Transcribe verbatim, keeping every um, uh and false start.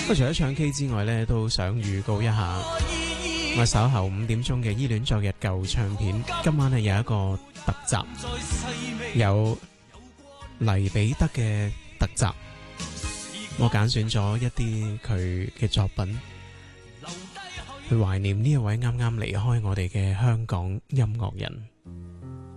除咗唱 K 之外呢，都想預告一下，我稍後五點鐘嘅《依戀昨日舊唱片》，今晚係有一個特集，有黎彼得嘅特集。我揀選咗一啲佢嘅作品，去懷念呢一位啱啱離開我哋嘅香港音樂人。